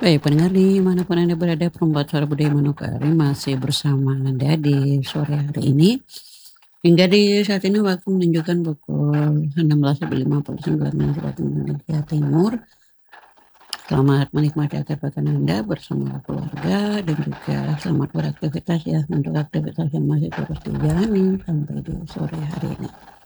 Baik, pendengar dimanapun Anda berada, Perempuan Suara Budaya Manokwari masih bersama Anda di sore hari ini. Hingga di saat ini waktu menunjukkan pukul 16.59 waktu Indonesia Timur. Selamat menikmati akhir pekan Anda bersama keluarga dan juga selamat beraktivitas ya untuk aktivitas yang masih terus dijalani sampai di sore hari ini.